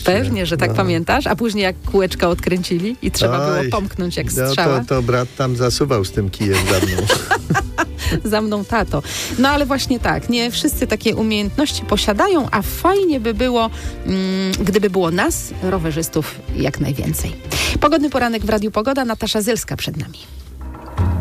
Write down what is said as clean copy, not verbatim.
Pewnie, że tak pamiętasz, a później jak kółeczka odkręcili i trzeba było pomknąć jak strzała. To brat tam zasuwał z tym kijem za mną. Za mną tato. No ale właśnie tak, nie wszyscy takie umiejętności posiadają, a fajnie by było, gdyby było nas, rowerzystów, jak najwięcej. Pogodny poranek w Radiu Pogoda, Natasza Zylska przed nami.